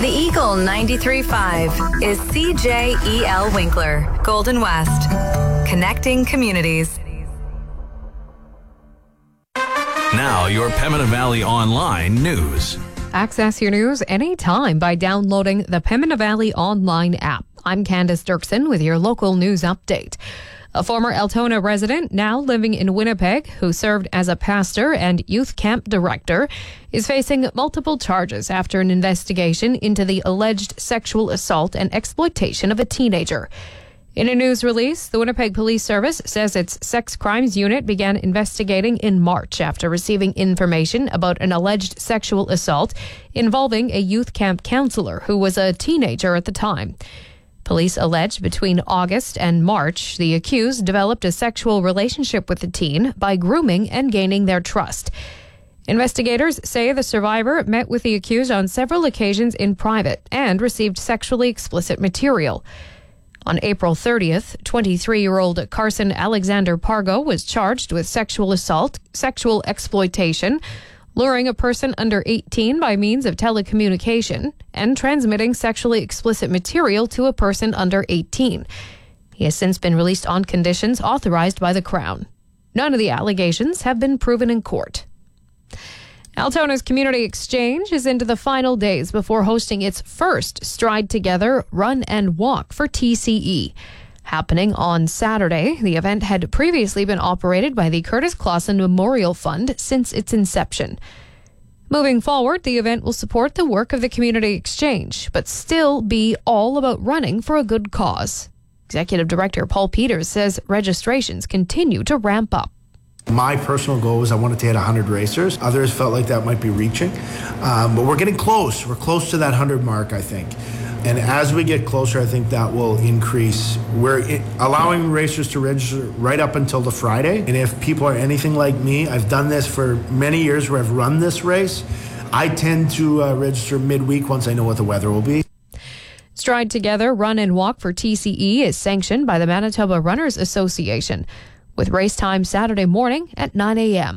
The Eagle 93.5 is CJEL Winkler, Golden West, connecting communities. Now, your Pembina Valley Online news. Access your news anytime by downloading the Pembina Valley Online app. I'm Candace Dirksen with your local news update. A former Altona resident, now living in Winnipeg, who served as a pastor and youth camp director, is facing multiple charges after an investigation into the alleged sexual assault and exploitation of a teenager. In a news release, the Winnipeg Police Service says its sex crimes unit began investigating in March after receiving information about an alleged sexual assault involving a youth camp counselor who was a teenager at the time. Police allege between August and March, the accused developed a sexual relationship with the teen by grooming and gaining their trust. Investigators say the survivor met with the accused on several occasions in private and received sexually explicit material. On April 30th, 23-year-old Carson Alexander Pargo was charged with sexual assault, sexual exploitation, luring a person under 18 by means of telecommunication, and transmitting sexually explicit material to a person under 18. He has since been released on conditions authorized by the Crown. None of the allegations have been proven in court. Altona's Community Exchange is into the final days before hosting its first Stride Together Run and Walk for TCE. Happening on Saturday, the event had previously been operated by the Curtis Clausen Memorial Fund since its inception. Moving forward, the event will support the work of the Community Exchange, but still be all about running for a good cause. Executive Director Paul Peters says registrations continue to ramp up. My personal goal was I wanted to hit 100 racers. Others felt like that might be reaching, but we're getting close. We're close to that 100 mark, I think. And as we get closer, I think that will increase. We're allowing racers to register right up until the Friday. And if people are anything like me, I've done this for many years where I've run this race. I tend to register midweek once I know what the weather will be. Stride Together Run and Walk for TCE is sanctioned by the Manitoba Runners Association, with race time Saturday morning at 9 a.m.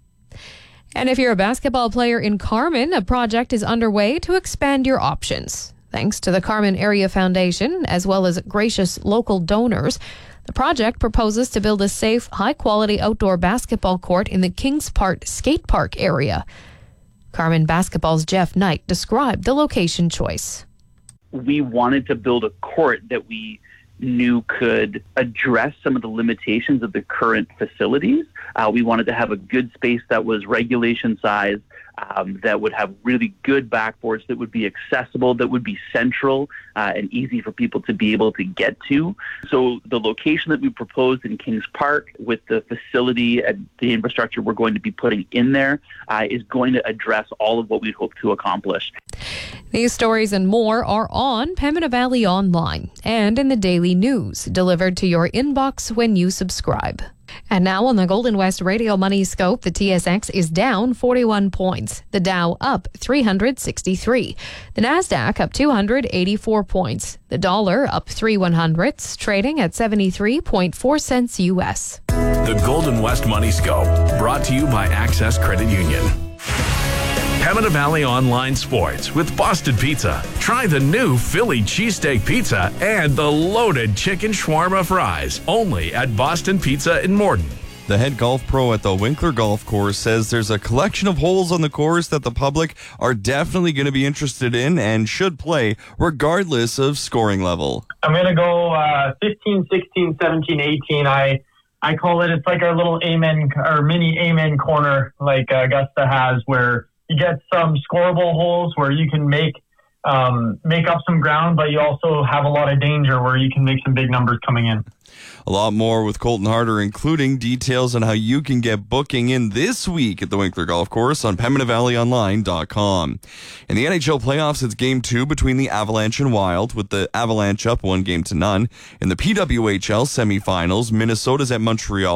And if you're a basketball player in Carman, a project is underway to expand your options. Thanks to the Carman Area Foundation, as well as gracious local donors, the project proposes to build a safe, high-quality outdoor basketball court in the Kings Park Skate Park area. Carman Basketball's Jeff Knight described the location choice. We wanted to build a court that we knew could address some of the limitations of the current facilities. We wanted to have a good space that was regulation size, that would have really good backboards, that would be accessible, that would be central and easy for people to be able to get to. So the location that we proposed in Kings Park with the facility and the infrastructure we're going to be putting in there is going to address all of what we hope to accomplish. These stories and more are on Pembina Valley Online and in the Daily News, delivered to your inbox when you subscribe. And now on the Golden West Radio Money Scope, the TSX is down 41 points. The Dow up 363. The Nasdaq up 284 points. The dollar up 3/100ths, trading at 73.4 cents U.S. The Golden West Money Scope, brought to you by Access Credit Union. Pembina Valley Online Sports with Boston Pizza. Try the new Philly cheesesteak pizza and the loaded chicken shawarma fries. Only at Boston Pizza in Morden. The head golf pro at the Winkler Golf Course says there's a collection of holes on the course that the public are definitely going to be interested in and should play regardless of scoring level. I'm going to go 15, 16, 17, 18. I call it, it's like our little amen or mini amen corner like Augusta has, where you get some scoreable holes where you can make up some ground, but you also have a lot of danger where you can make some big numbers coming in. A lot more with Colton Harder, including details on how you can get booking in this week at the Winkler Golf Course on PembinaValleyOnline.com. In the NHL playoffs, it's Game 2 between the Avalanche and Wild, with the Avalanche up 1-0. In the PWHL semifinals, Minnesota's at Montreal.